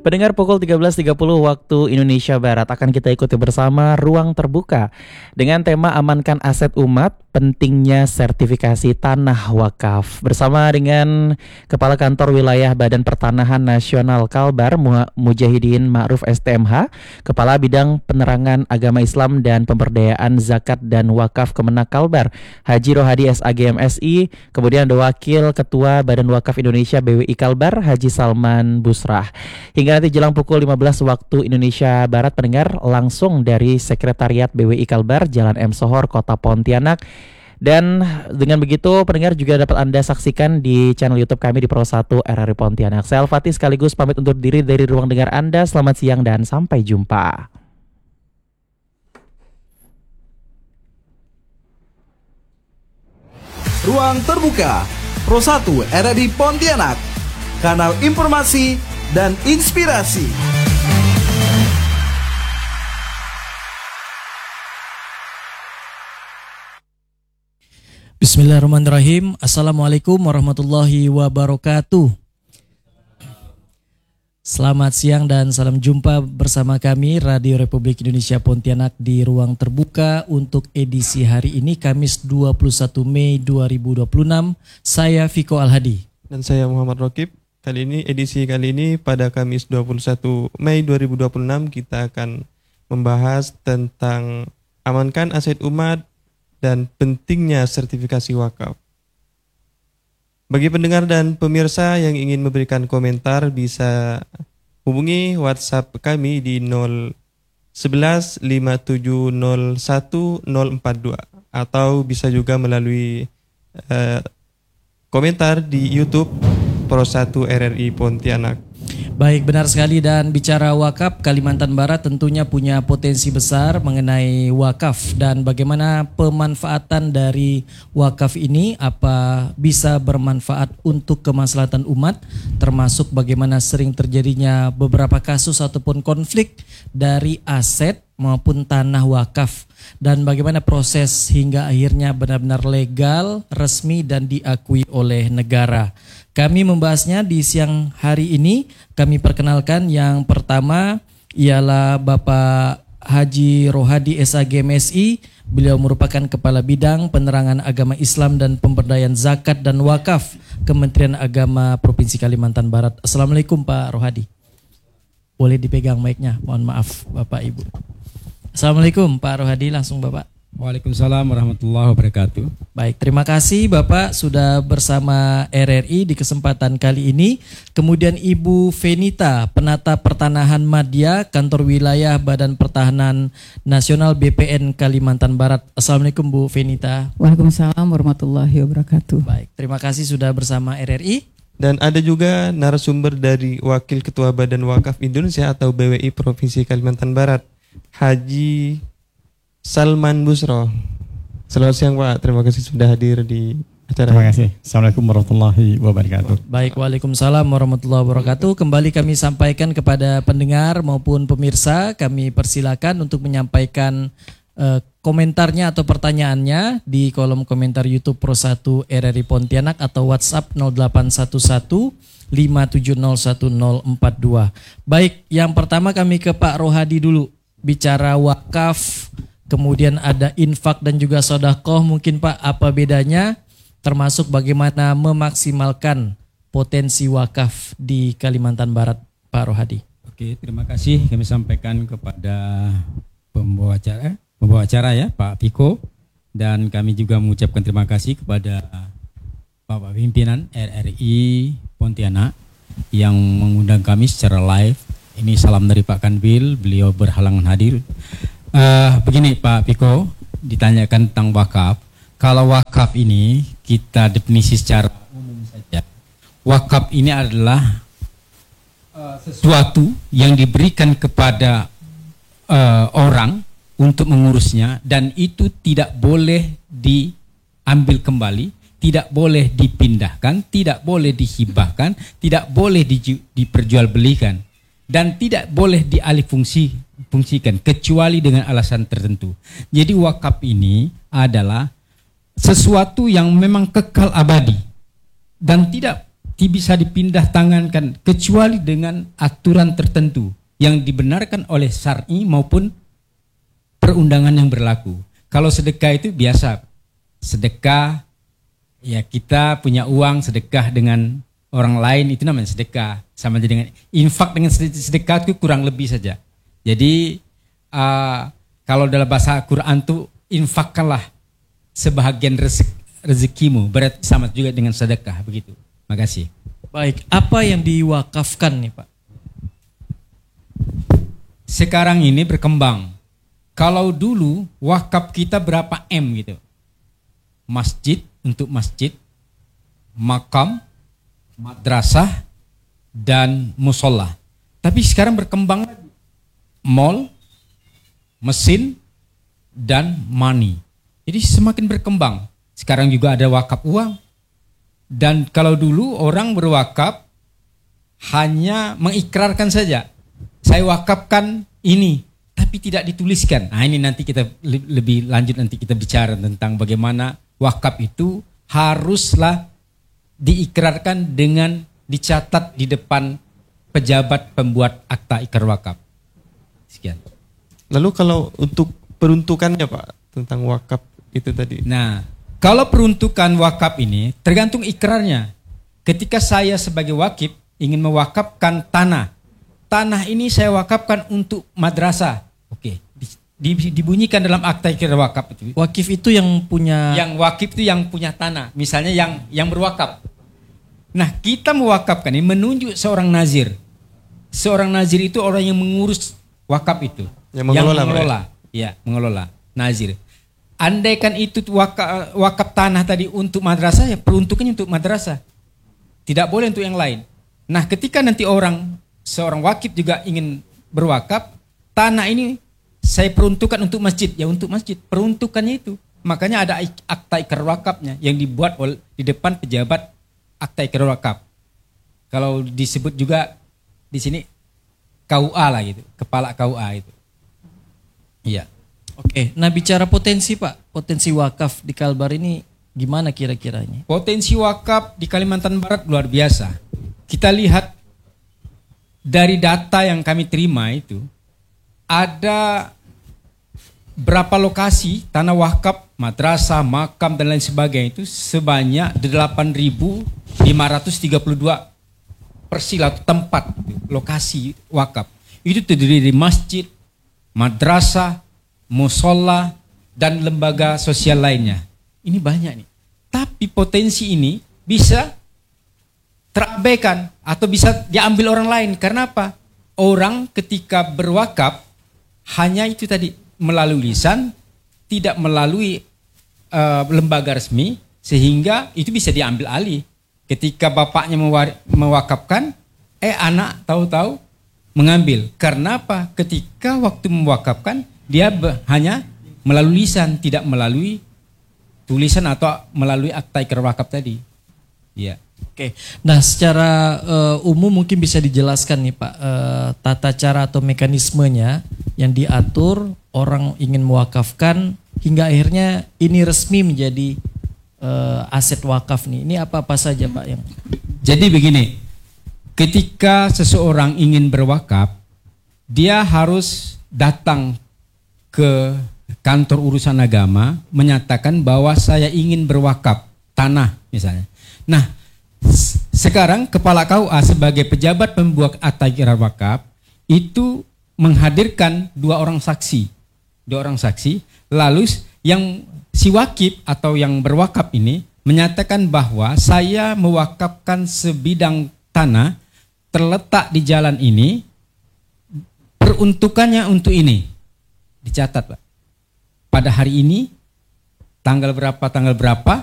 Pendengar, pukul 13.30 waktu Indonesia Barat akan kita ikuti bersama Ruang Terbuka dengan tema Amankan Aset Umat, Pentingnya Sertifikasi Tanah Wakaf, bersama dengan Kepala Kantor Wilayah Badan Pertanahan Nasional Kalbar Mujahidin Ma'ruf STMH, Kepala Bidang Penerangan Agama Islam dan Pemberdayaan Zakat dan Wakaf Kemenak Kalbar Haji Rohadi SAG MSI, kemudian ada Wakil Ketua Badan Wakaf Indonesia BWI Kalbar Haji Salman Busrah. Hingga nanti jelang pukul 15 waktu Indonesia Barat, pendengar, langsung dari Sekretariat BWI Kalbar Jalan M Sohor, Kota Pontianak. Dan dengan begitu, pendengar, juga dapat Anda saksikan di channel YouTube kami di Pro 1 RRI Pontianak. Saya Al-Fatih sekaligus pamit undur diri dari ruang dengar Anda. Selamat siang dan sampai jumpa. Ruang Terbuka Pro 1 RRI Pontianak, kanal informasi dan inspirasi. Bismillahirrahmanirrahim. Assalamualaikum warahmatullahi wabarakatuh. Selamat siang dan salam jumpa bersama kami Radio Republik Indonesia Pontianak di Ruang Terbuka untuk edisi hari ini, Kamis 21 Mei 2026. Saya Viko Al-Hadi. Dan saya Muhammad Rokib. Edisi kali ini pada Kamis 21 Mei 2026 kita akan membahas tentang amankan aset umat dan pentingnya sertifikasi wakaf. Bagi pendengar dan pemirsa yang ingin memberikan komentar bisa hubungi WhatsApp kami di 011 5701 042 atau bisa juga melalui komentar di YouTube Pro 1 RRI Pontianak. Baik, benar sekali, dan bicara wakaf, Kalimantan Barat tentunya punya potensi besar mengenai wakaf dan bagaimana pemanfaatan dari wakaf ini, apa bisa bermanfaat untuk kemaslahatan umat, termasuk bagaimana sering terjadinya beberapa kasus ataupun konflik dari aset maupun tanah wakaf, dan bagaimana proses hingga akhirnya benar-benar legal, resmi dan diakui oleh negara. Kami membahasnya di siang hari ini. Kami perkenalkan yang pertama ialah Bapak Haji Rohadi SAG MSI. Beliau merupakan Kepala Bidang Penerangan Agama Islam dan Pemberdayaan Zakat dan Wakaf Kementerian Agama Provinsi Kalimantan Barat. Assalamualaikum Pak Rohadi. Boleh dipegang mic-nya, mohon maaf Bapak Ibu. Assalamualaikum Pak Rohadi, langsung Bapak. Waalaikumsalam warahmatullahi wabarakatuh. Baik, terima kasih Bapak sudah bersama RRI di kesempatan kali ini. Kemudian Ibu Venita, Penata Pertanahan Madya, Kantor Wilayah Badan Pertahanan Nasional BPN Kalimantan Barat. Assalamualaikum Bu Venita. Waalaikumsalam warahmatullahi wabarakatuh. Baik, terima kasih sudah bersama RRI. Dan ada juga narasumber dari Wakil Ketua Badan Wakaf Indonesia atau BWI Provinsi Kalimantan Barat, Haji Salman Busrah. Selamat siang Pak, terima kasih sudah hadir di acara. Terima kasih. Assalamualaikum warahmatullahi wabarakatuh. Baik, waalaikumsalam warahmatullahi wabarakatuh. Kembali kami sampaikan kepada pendengar maupun pemirsa, kami persilakan untuk menyampaikan komentarnya atau pertanyaannya di kolom komentar YouTube Pro 1 RRI Pontianak atau WhatsApp 0811 5701 042. Baik, yang pertama kami ke Pak Rohadi dulu. Bicara wakaf, kemudian ada infak dan juga sedekah, mungkin Pak, apa bedanya, termasuk bagaimana memaksimalkan potensi wakaf di Kalimantan Barat, Pak Rohadi. Oke, terima kasih kami sampaikan kepada pembawa acara ya, Pak Piko, dan kami juga mengucapkan terima kasih kepada Bapak Pimpinan RRI Pontianak yang mengundang kami secara live. Ini salam dari Pak Kanwil, beliau berhalangan hadir. Begini Pak Piko, ditanyakan tentang wakaf. Kalau wakaf ini kita definisi secara umum saja. Wakaf ini adalah sesuatu yang diberikan kepada orang untuk mengurusnya, dan itu tidak boleh diambil kembali, tidak boleh dipindahkan, tidak boleh dihibahkan, tidak boleh diperjualbelikan, dan tidak boleh dialihfungsikan kecuali dengan alasan tertentu. Jadi wakaf ini adalah sesuatu yang memang kekal abadi dan tidak bisa dipindah tangankan kecuali dengan aturan tertentu yang dibenarkan oleh syar'i maupun perundangan yang berlaku. Kalau sedekah itu biasa, sedekah ya kita punya uang sedekah dengan orang lain itu namanya sedekah, sama aja dengan infak. Dengan sedekah itu kurang lebih saja. Jadi kalau dalam bahasa Quran tuh infakkanlah sebahagian rezekimu, berarti sama juga dengan sedekah begitu. Makasih. Baik, apa yang diwakafkan nih Pak? Sekarang ini berkembang. Kalau dulu wakaf kita berapa M gitu. Masjid untuk masjid, makam, madrasah, dan musola. Tapi sekarang berkembang lagi. Mall, mesin, dan money. Jadi semakin berkembang. Sekarang juga ada wakaf uang. Dan kalau dulu orang berwakaf hanya mengikrarkan saja. Saya wakafkan ini, tapi tidak dituliskan. Nah ini nanti kita lebih lanjut, nanti kita bicara tentang bagaimana wakaf itu haruslah diikrarkan dengan dicatat di depan pejabat pembuat akta ikrar wakaf. Sekian. Lalu kalau untuk peruntukannya Pak, tentang wakaf itu tadi. Nah, kalau peruntukan wakaf ini tergantung ikrarnya. Ketika saya sebagai wakif ingin mewakafkan tanah. Tanah ini saya wakafkan untuk madrasah. Oke, dibunyikan dalam akta ikrar wakaf itu. Wakif itu yang punya. Yang wakif itu yang punya tanah, misalnya yang berwakaf. Nah, kita mewakafkan ini menunjuk seorang nazir. Seorang nazir itu orang yang mengurus wakaf itu. Yang mengelola. Iya, mengelola. Nazir. Andaikan itu wakaf tanah tadi untuk madrasah, ya peruntukannya untuk madrasah. Tidak boleh untuk yang lain. Nah, ketika nanti seorang wakif juga ingin berwakaf, tanah ini saya peruntukkan untuk masjid, ya untuk masjid. Peruntukannya itu. Makanya ada akta ikrar wakafnya yang dibuat di depan pejabat akta ikrar wakaf. Kalau disebut juga di sini KUA lah gitu, kepala KUA itu. Iya. Oke, nah bicara potensi Pak, potensi wakaf di Kalbar ini gimana kira-kiranya? Potensi wakaf di Kalimantan Barat luar biasa. Kita lihat dari data yang kami terima itu, ada berapa lokasi tanah wakaf, madrasah, makam dan lain sebagainya itu sebanyak 8.532 persila tempat lokasi wakaf. Itu terdiri dari masjid, madrasah, musola, dan lembaga sosial lainnya. Ini banyak nih. Tapi potensi ini bisa terabaikan atau bisa diambil orang lain. Karena apa? Orang ketika berwakaf hanya itu tadi melalui lisan, tidak melalui lembaga resmi, sehingga itu bisa diambil alih. Ketika bapaknya mewakafkan, anak tahu-tahu mengambil. Karena apa? Ketika waktu mewakafkan, dia hanya melalui lisan, tidak melalui tulisan atau melalui akta ikrar wakaf tadi. Iya. Oke. Nah, secara umum mungkin bisa dijelaskan nih Pak, tata cara atau mekanismenya yang diatur orang ingin mewakafkan hingga akhirnya ini resmi menjadi aset wakaf nih. Ini apa-apa saja Pak yang? Jadi begini, ketika seseorang ingin berwakaf, dia harus datang ke kantor urusan agama menyatakan bahwa saya ingin berwakaf tanah misalnya. Nah, sekarang kepala KUA sebagai pejabat pembuat akta ikrar wakaf itu menghadirkan dua orang saksi, lalu yang si wakif atau yang berwakaf ini menyatakan bahwa saya mewakafkan sebidang tanah terletak di jalan ini, peruntukannya untuk ini. Dicatat Pak. Pada hari ini tanggal berapa